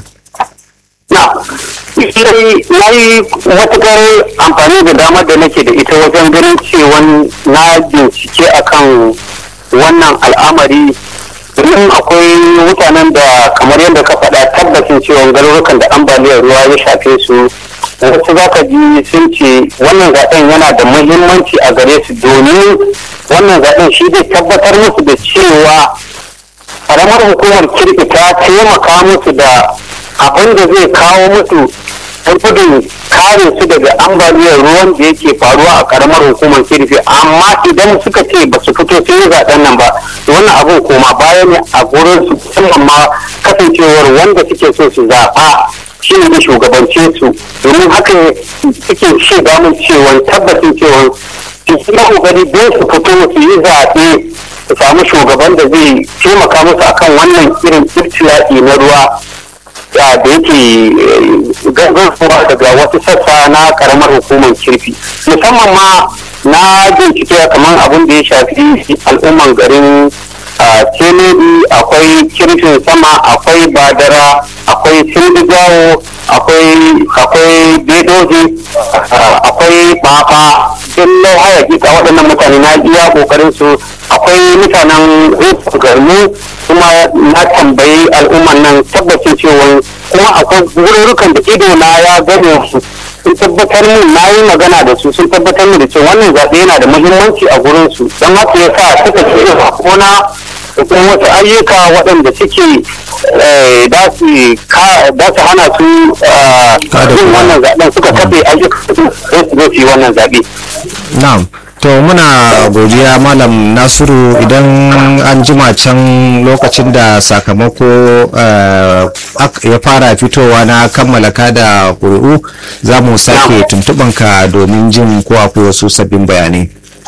Na yi matuƙar amfani da damar da nake da ita wajen ganin cewa na bincike akan wannan al'amari, domin akwai mutanen da kamar yadda ka faɗa tabbacin cewa garurukan da ambaliyar ruwa ya shafe su, wasu za ka ji sun ce wannan zaɓen yana da muhimmanci a gare su domin wannan zaɓen shi zai tabbatar musu da cewa ƙaramar hukumar Kirki ta taimaka musu da abin da zai kawo musu gudun kare su daga ambaliyar ruwan da yake faruwa a karamar hukumar Kirfi. Amma idan suka ce ba su fito sun yi zaɓen nan ba, wannan abin koma baya ne a gurin su, musamman ma kasancewar wanda suke so su zaɓa shi ne shugabance su, domin haka suke shaida mun cewa tabbacin cewa su yi kokari don su fito su yi zaɓe su samu shugaban da zai taimaka musu akan wannan irin ibtila'i na ruwa da yake gaggawa daga wasu sassa na karamar hukumar Kirfi. Musamman ma na bincike kamar abin da ya shafi al'umman garin Kenedi, akwai Kirfin sama, akwai Badara, akwai Sindigawo, akwai Bedoji, akwai Baba, Bello Hayakika. Waɗannan mutane na iya ƙoƙarin su. Akwai mutanen Garmu kuma na tambayi al'umman nan tabbacin cewa kuma akwai wururukan da ido na ya gane su, sun tabbatar min, na yi magana da su, sun tabbatar min da cewa wannan zaɓe yana da muhimmanci a gurin su, don haka ya sa suka ce kona da kuma wasu ayyuka waɗanda suke da su hana su yin wannan zaɓen, suka kafe ayyuka don su zo su yi wannan zaɓe. Na'am. To muna godiya Malam Nasiru, idan an jima can lokacin da sakamako ya fara fitowa na kammala kada ƙuri'u za mu sake tuntuɓanka domin jin ko akwai wasu sabbin bayanai.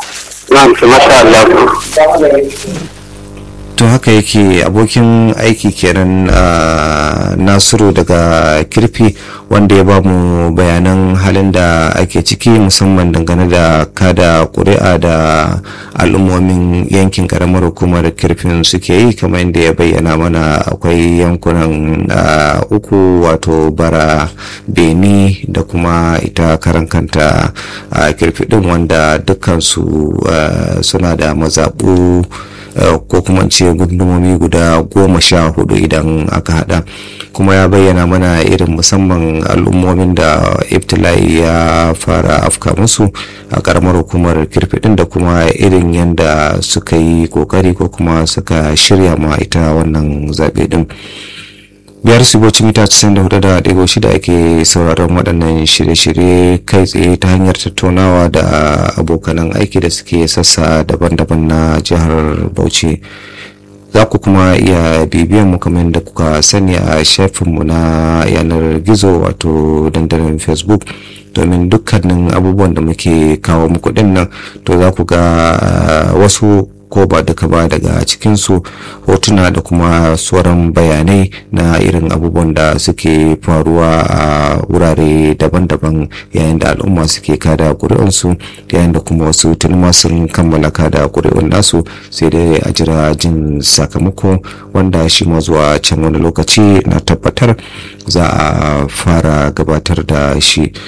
To haka yake abokin aiki kenan Nasiru daga Kirfi wanda ya ba mu bayanan halin da ake ciki musamman dangane da kada ƙuri'a da al'ummomin yankin karamar hukumar Kirfin suke yi, kamar yadda ya bayyana mana akwai yankunan 3 wato Bara, Beni da kuma ita karan kanta Kirfi din, wanda dukkansu suna da mazaɓu ko kuma ce gundumomi guda 14 idan aka hada. Kuma ya bayyana mana irin musamman al'ummomin da ibtila'i ya fara afka musu a karamar hukumar Kirfi din, da kuma irin yadda suka yi kokari ko kuma suka shirya ma ita wannan zaɓe din. biyar siboci mita 94.6 ake sauraron waɗannan shirye-shirye kai tsaye ta hanyar tattaunawa da abokanan aiki da suke sassa daban-daban na jihar Bauchi. Za ku kuma iya bibiyan mu kamar da kuka sani a shafinmu na yanar gizo wato dandalin Facebook domin dukkanin abubuwan da muke kawo muku dinnan, to za ku ga wasu ko ba duka ba daga cikinsu hotuna da kuma sauran bayanai na irin abubuwan da suke faruwa a wurare daban-daban yayin da al'umma suke kada ƙuri'unsu, yayin da kuma wasu tunuma sun kammala kada ƙuri'un nasu, sai dai a jira jin sakamako wanda shi ma zuwa can wani lokaci na tabbatar za a fara gabatar da shi.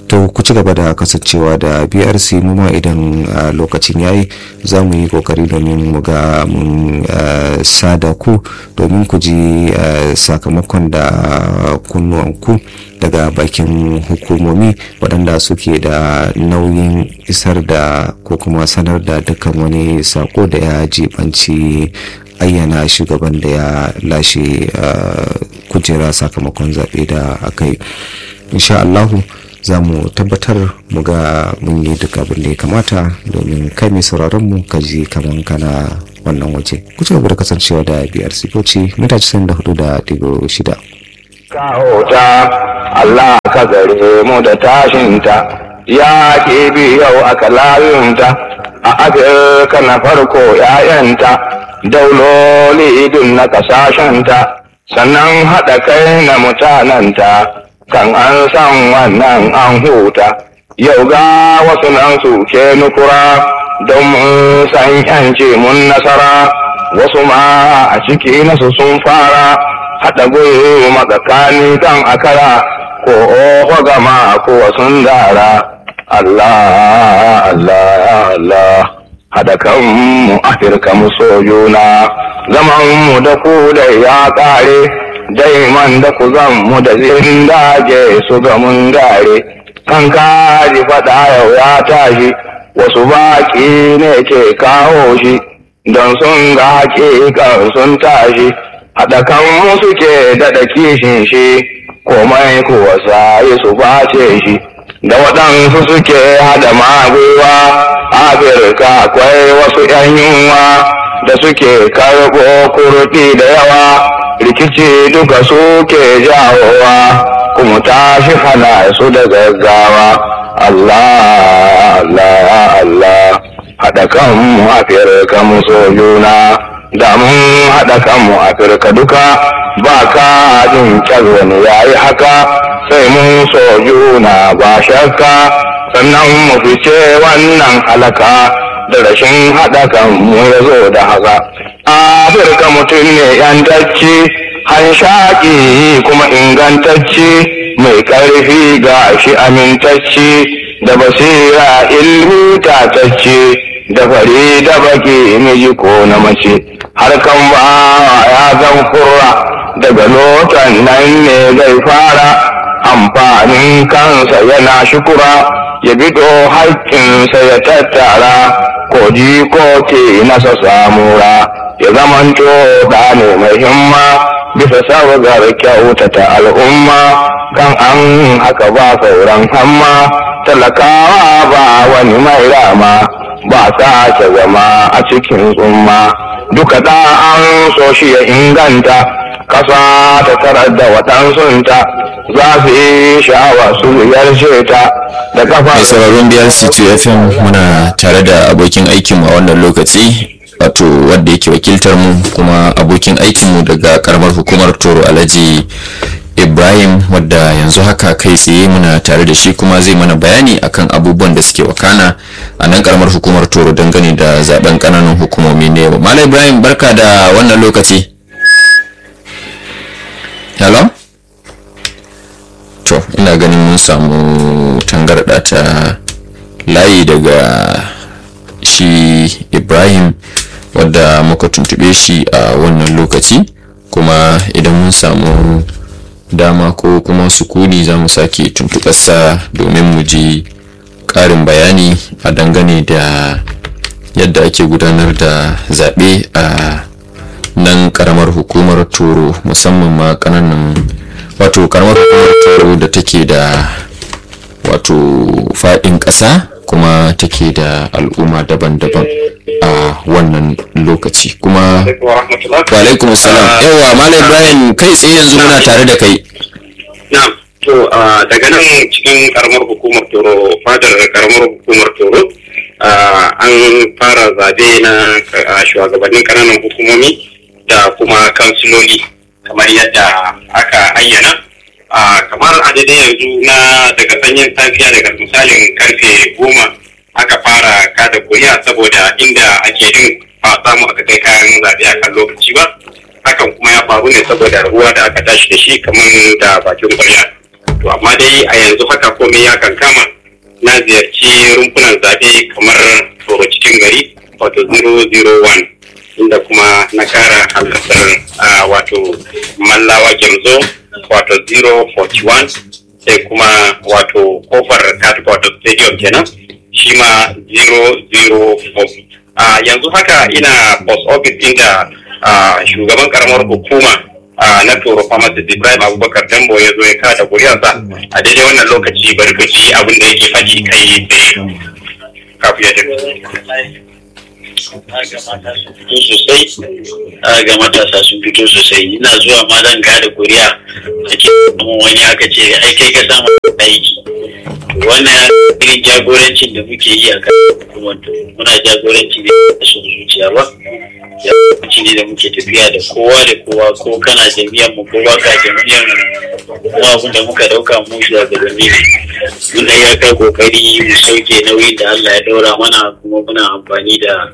to ku ci gaba da kasancewa da BRC. mu ma idan lokacin yayi za mu yi kokari domin mu ga mun sada ku domin ku ji sakamakon da kunnuwanku daga bakin hukumomi waɗanda suke da nauyin isar da ko kuma sanar da dukkan wani sako da ya jibanci ayyana shugaban da ya lashe kujera sakamakon zaɓe da aka yi. insha Allahu za mu tabbatar mu ga mun yi duk abin da ya kamata domin kai mai sauraron mu ka ji kaman kana wannan waje. ku ci gaba da kasancewa da BRC Bauchi mita 94.6. kawo ta Allah ka gare mu da tashinta ya ke biyau aka layunta a Afirka na farko ‘ya'yanta dauloli idun na ƙasashenta sannan haɗa kai na mutanenta kan an san wannan an huta yau ga wasu nan suke nukura don mun san ‘yanci mun nasara wasu ma a ciki nasu sun fara haɗa gwiwa matsakani kan akara ko oho gama ko sun dara Allah Allah Allah haɗa kanmu Afirka mu so juna zaman mu da ku da ya ƙare daiman da ku zan mu da zirin daje su ga mun gare kan kaji faɗa yau ya tashi wasu baƙi ne ke kawo shi don sun ga haƙiƙar sun tashi haɗa kanmu suke daɗa kishin shi komai kuwa sai su bace shi da waɗansu suke hada magwiwa Afirka akwai wasu ‘yan yunwa da suke karɓo kurɗi da yawa rikici duka suke jawowa kuma tashi hana su da gaggawa Allah Allah Allah haɗa kanmu Afirka mu so juna da mun haɗa kanmu Afirka duka ba ka jin kyar wani yayi haka sai mun so juna ba shakka sannan mu fice wannan halaka da rashin haɗa kanmu ya zo da haka Afirka mutum ne yantacci hanshaki kuma ingantacci mai ƙarfi ga shi amintacci da basira ilmi tatacci da fari da baki miji ko na mace harkan ba ya zan kurra daga lotan nan ne zai fara amfanin kansa yana shukura ya bido haƙƙinsa ya tattara koji ko ke nasa samura ya zamanto da ne mai himma bisa sabgar kyautata al'umma kan an haka ba sauran hamma talakawa ba wani mai rama ba sake zama a cikin tsumma duka da an so shi ya inganta kasa ta tarar da waɗansunta za su yi sha'awa su ziyarce ta da kafa. Mai sauraron BRC2 FM muna tare da abokin aikinmu a wannan lokaci wato wanda yake wakiltar mu kuma abokin aikinmu daga karamar hukumar Toro Alhaji Ibrahim wadda yanzu haka kai tsaye muna tare da shi kuma zai mana bayani akan abubuwan da suke wakana a nan karamar hukumar Toro dangane da zaben kananan hukumomi ne. Malam Ibrahim barka da wannan lokaci. Hello? To ina ganin mun samu tangarda ta layi daga shi Ibrahim wadda muka tuntube shi a wannan lokaci kuma idan mun samu dama ko kuma sukuni za mu sake tuntuɓarsa domin mu ji ƙarin bayani a dangane da yadda ake gudanar da zaɓe a nan ƙaramar hukumar Toro musamman ma ƙananan wato ƙaramar hukumar Toro da take da wato faɗin ƙasa kuma take da al'umma daban-daban a wannan lokaci kuma wa alaikum salam yawa Malam Ibrahim kai tsaye yanzu muna tare da kai. Na'am, to daga nan cikin karamar hukumar Toro fadar karamar hukumar Toro an fara zabe na shugabannin kananan hukumomi da kuma kansiloli kamar yadda aka ayyana kamar adadin yanzu na daga sanyin safiya daga misalin karfe 10 aka fara kada kuri'a saboda inda ake din ba samu aka kai kayan zaɓe a kan lokaci ba hakan kuma ya faru ne saboda ruwa da aka tashi da shi kamar da bakin ƙwarya to amma dai a yanzu haka komai ya kankama. Na ziyarci rumfunan zaɓe kamar Toro cikin gari wato 001 inda kuma na kara halartar wato Mallawa Gemzo wato 041 sai kuma wato kofar Katuka wato stadium kenan shi ma 004. Yanzu haka ina post office inda shugaban karamar hukuma na Toro Pharmacist Ibrahim Abubakar Dambo ya zo ya kada kuriyarsa a daidai wannan lokaci bari ku ji abin da yake faɗi kai tsaye kafin ya tafi. Ga matasa sun fito sosai ina zuwa ma zan kada kuriya ake wani aka ce ai kai ka samu aiki wannan irin jagorancin da muke yi a kan hukumar muna jagoranci ne da sun zuciya ba jagoranci ne da muke tafiya da kowa ko kana jami'an mu ko baka jami'an mu abin da muka dauka mu shi daga gani muna ya kai kokari mu sauke nauyin da Allah ya daura mana kuma muna amfani da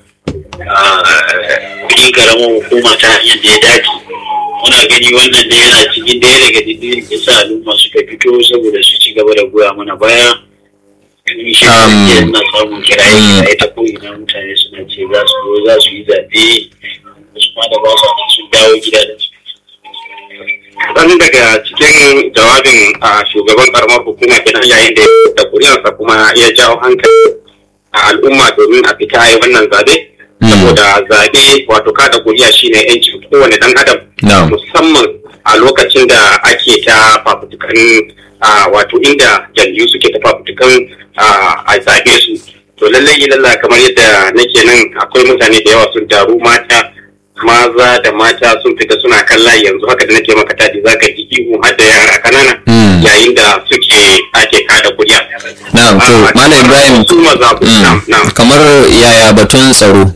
kudin karamar hukuma ta hanyar da ya dace muna gani wannan da yana cikin daya daga dalilin da sa al'umma suka fito saboda su ci gaba da goya mana baya shi na samun kiraye ta ko'ina mutane suna ce za su yi zaɓe wasu ma da ba su sun dawo gida da su. Wani daga cikin jawabin shugaban karamar hukuma kenan yayin da ya da kuriyarsa kuma ya jawo hankali a al'umma domin a fita a yi wannan zaɓe. Saboda zaɓe wato kada kuriya shine yancin kowane ɗan adam musamman a lokacin da ake ta fafutukan wato inda jam'iyyu suke ta fafutukan a zaɓe su to lallai kamar yadda nake nan akwai mutane da yawa sun taru mata maza da mata sun fita suna kalla yanzu haka da nake maka tadi zaka ji ihu har da yara kanana yayin da suke ake kada kuriya. Na'am to Malam Ibrahim kamar yaya batun tsaro?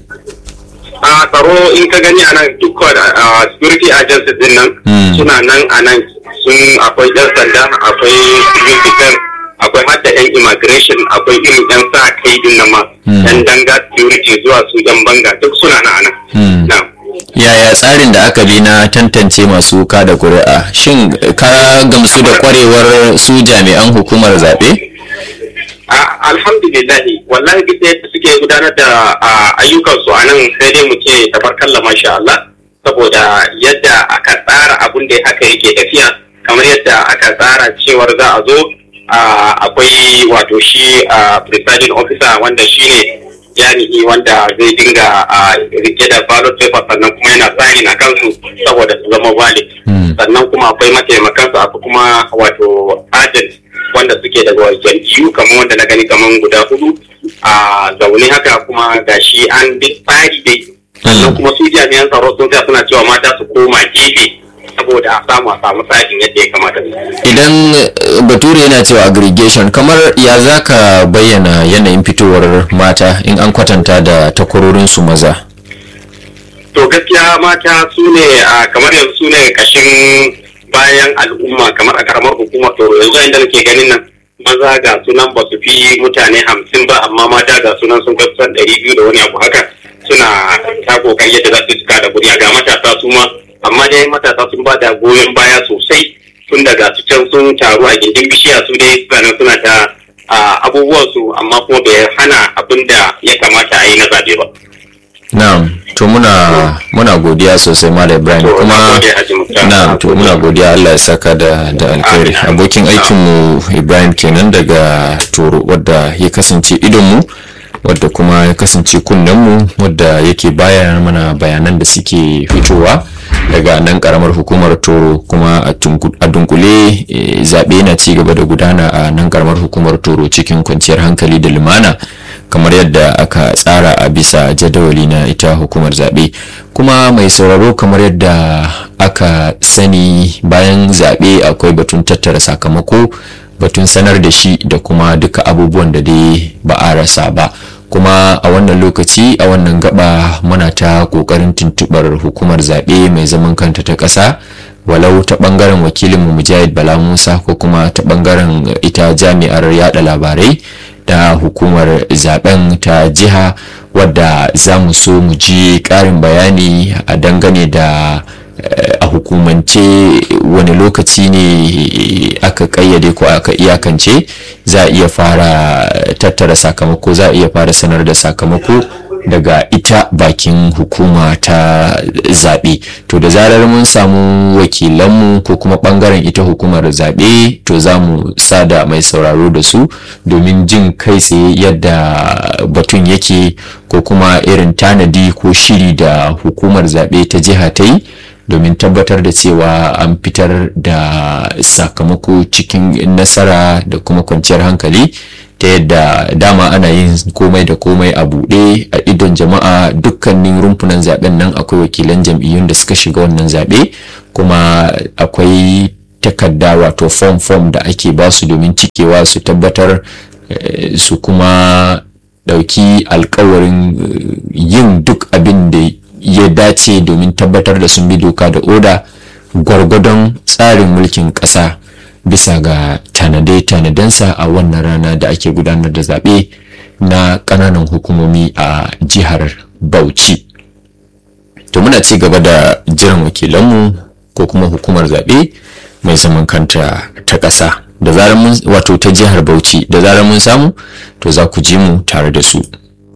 Tsaro in ka gani a nan duk security agencies din nan suna nan a nan sun akwai yan sanda akwai civil defense akwai hadda yan immigration akwai irin yan sa kai din nan ma yan danga security zuwa su yan banga duk suna nan a nan. Yaya tsarin da aka bi na tantance masu kada kuri'a shin ka gamsu da kwarewar su jami'an hukumar zaɓe? Alhamdulillah wallahi duk da suke gudanar da ayyukansu a nan sai dai mu ce tabarkalla masha Allah saboda yadda aka tsara abun da haka yake tafiya kamar yadda aka tsara cewar za a zo akwai wato shi presiding officer wanda shine jami'i wanda zai dinga rike da ballot paper sannan kuma yana tsari na kansu saboda su zama valid sannan kuma akwai mataimakansu akwai kuma wato agent wanda suke daga jam'iyyu kamar wanda na gani kamar guda 4 a zaune haka kuma gashi an bi tsari dai sannan kuma su jami'an tsaro sun ta suna cewa mata su koma gefe saboda a samu tsarin yadda ya kamata. Idan bature yana cewa aggregation kamar ya zaka bayyana yanayin fitowar mata in an kwatanta da takwarorin su maza? To gaskiya mata su ne kamar yanzu su ne kashin bayan al'umma kamar a karamar hukumar Toro yanzu inda nake ganin nan maza ga sunan ba su fi mutane 50 ba amma mata ga sunan sun kai kusan 200 da wani abu haka suna ta kokari yadda za su cika da kuri'a ga matasa su ma amma dai matasa sun ba da goyon baya sosai tun daga su can sun taru a gindin bishiya su dai suna ta abubuwan su amma kuma bai hana abin da ya kamata a yi na zaɓe ba. Na'am to muna godiya sosai Malam Ibrahim kuma na'am to muna godiya Allah ya saka da alkhairi abokin aikin mu Ibrahim kenan daga Toro wadda ya kasance idon mu wadda kuma ya kasance kunnen mu wadda yake bayar mana bayanan da suke fitowa daga nan karamar hukumar Toro kuma a dunkule zabe na ci gaba da gudana a nan karamar hukumar Toro cikin kwanciyar hankali da lumana kamar yadda aka tsara a bisa jadawali na ita hukumar zabe kuma mai sauraro kamar yadda aka sani bayan zabe akwai batun tattara sakamako batun sanar da shi da kuma duka abubuwan da dai ba a rasa ba kuma a wannan lokaci a wannan gaba muna ta kokarin tuntubar hukumar zabe mai zaman kanta ta ƙasa walau ta bangaren wakilin mu Mujahid Bala Musa ko kuma ta bangaren ita jami'ar yada labarai da hukumar zaben ta jiha wadda za mu so mu ji ƙarin bayani a dangane da a hukumance wani lokaci ne aka kayyade ko aka iyakance za a iya fara tattara sakamako, za a iya fara sanar da sakamako daga ita bakin hukuma ta zaɓe. To da zarar mun samu wakilanmu ko kuma ɓangaren ita hukumar zaɓe, to za mu sada mai sauraro da su domin jin kai tsaye yadda batun yake ko kuma irin tanadi ko shiri da hukumar zaɓe ta jiha ta yi domin tabbatar da cewa an fitar da sakamako cikin nasara da kuma kwanciyar hankali, ta yadda dama ana yin komai da komai a buɗe a idon jama'a. Dukkanin rumfunan zaben nan akwai wakilan jam'iyyun da suka shiga wannan zaɓe, kuma akwai takarda wato form da ake basu domin cikewa su tabbatar su kuma ɗauki alkawarin yin duk abin da ya dace domin tabbatar da sun bi doka da oda gwargwadon tsarin mulkin ƙasa bisa ga tanade-tanadensa a wannan rana da ake gudanar da zaɓe na ƙananan hukumomi a jihar Bauchi. To muna ci gaba da jiran wakilanmu ko kuma hukumar zaɓe mai zaman kanta ta ƙasa, da zarar mun wato ta jihar Bauchi, da zarar mun samu to za ku ji mu tare da su.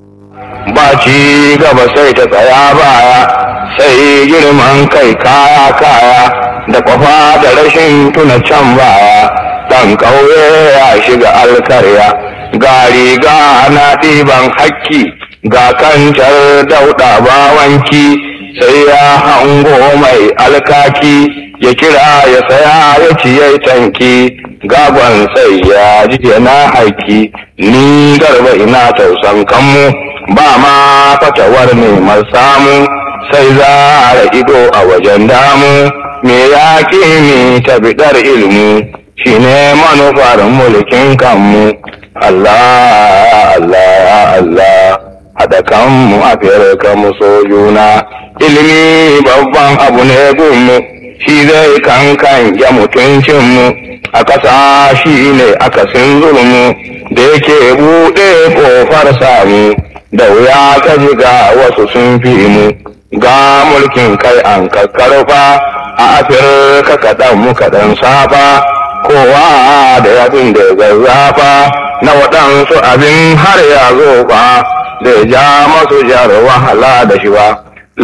Ba ci gaba sai ta tsaya baya, sai girman kai kaya da kwafa da rashin tuna can baya. Dan ƙauye ya shiga alkarya, ga riga na ɗiban hakki, ga kancar dauɗa bawanki, sai ya hango mai alkaki, ya kira ya saya ya ciye tanki, gagon sai ya ji yana haiki. Ni garba ina tausan kanmu, ba ma fatawar neman samu, sai za ido a wajen damu, me ya ni ta bidar ilmu, shi ne manufar mulkin kanmu. Allah, Allah, Allah, haɗa kanmu a firka mu so juna, ilimi babban abu ne gunmu, shi zai kankan ya mutuncinmu, a ƙasa shi ne akasin zulmu, da yake buɗe ƙofar samu, da wuya ta jiga wasu sun fi mu. Ga mulkin kai an kakkarfa, a Afirka kaɗan mu kaɗan safa, kowa da yabin da zazzafa, na waɗansu abin har ya zo fa, zai ja masu jar wahala da shi ba.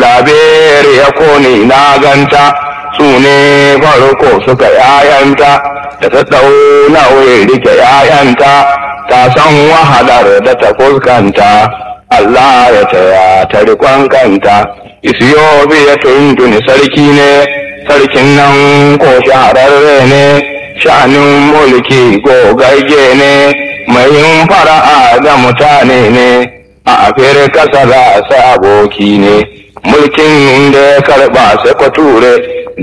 Laberiya ko ne na ganta, su ne farko suka yayanta, da ta ɗauna wuri rike yayanta, ta san wahalar da ta fuskanta, Allah ya taya ta riƙon kanta. Isiyobiya tuntuni sarki ne, sarkin nan ko shahararre ne, sha'anin mulki gogagge ne, mai yin fara'a da mutane ne, a Afirka sa aboki ne. Mulkin da ya karɓa sai kwature,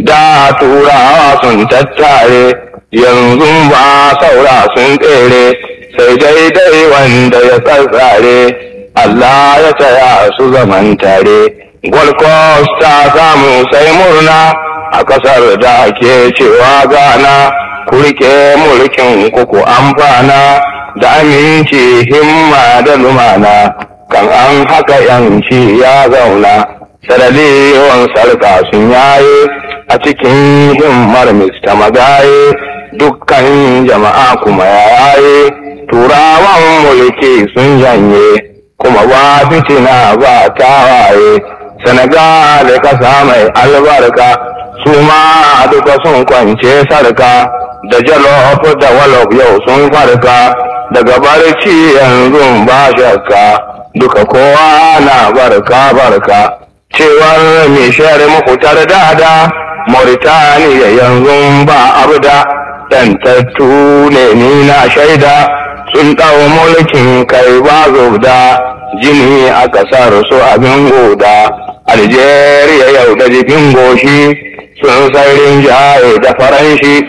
da turawa sun tattare, yanzu ba saura sun tsere, sai daidai wanda ya tsatsare, Allah ya taya su zaman tare. Gold Coast ta samu sai murna, a ƙasar da ake cewa Ghana, ku rike mulkin kuku amfana, da aminci himma da lumana, kan an haka yanci ya zauna. Saraliyon sarka sun yaye, a cikin himmar Mr. Magaye, dukkan jama'a kuma yaye, turawan mulki sun janye, kuma ba fitina ba tawaye. Senegal kasa mai albarka, su ma duka sun kwance sarka, da jalof da walof yau sun farka, daga barci yanzu ba shakka, duka kowa na barka. Cewar mishiyar mafitar dada, Mauritaniya yanzu ba abda, ‘yantattu ne ni na shaida, sun ɗau mulkin kai ba zubda, jini a ƙasar su abin goda. Algeria yau da jikin goshi, sun saurin jaye da faranshi,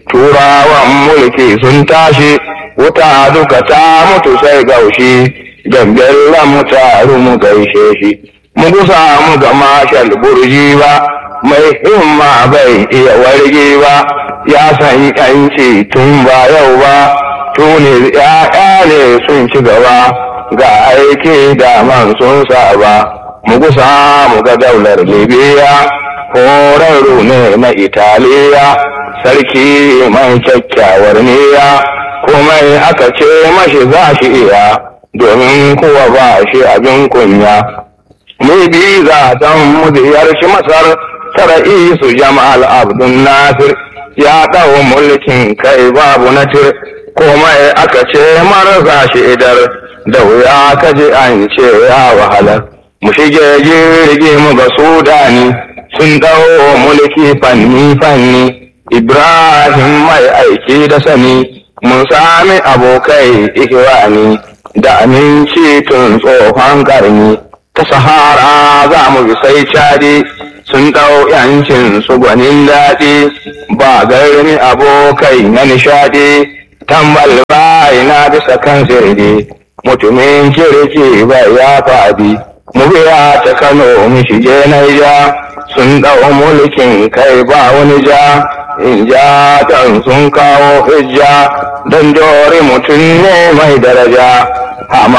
turawan mulki sun tashi, wuta duka ta mutu sai gaushi, don bella mu taru mu gaishe shi. Mu gusa mu ga mashal burji ba, mai himma bai iya warge ba, ya san yanci tun ba yau ba, tuni ya'ya ne sun ci gaba, ga aiki da man sun saba. Mu gusa mu ga daular Libya, horarru ne na Italiya, sarki mai kyakkyawar niyya, komai aka ce mashi za shi iya, domin kuwa ba shi abin kunya. Ni biza don mu ziyarci Masar, tara'i su Jamal Abdul Nasir, ya ɗau mulkin kai babu natir, komai aka ce marasa shi idar, da wuya kaji an ce ya wahalar. Mu shige jirgi mu ga Sudani, sun ɗau mulki fanni-fanni, Ibrahim mai aiki da sani, mun sami abokai ikiwani, da aminci tun tsohon karni. Ta Sahara za mu bi sai Chadi, sun ɗau yancin su gwanin daɗi, ba garmi abokai na nishaɗi, tambal bai na bisa kan sirri, mutumin kirki bai ya faɗi. Mu biya ta Kano mu shige Naija, sun ɗau mulkin kai ba wani ja, in ja tan sun kawo hijja, don jori mutum ne mai daraja.